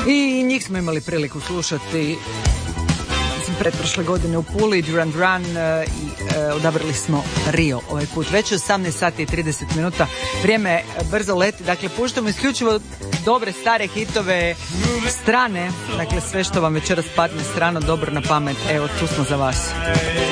I njih smo imali priliku slušati pretprošle godine u Puli, Duran Duran, i odabrali smo Rio ovaj put. Već je 18 sati i 30 minuta, vrijeme brzo leti, dakle puštamo isključivo dobre stare hitove, strane, dakle sve što vam večeras padne strano dobro na pamet, evo tu smo za vas.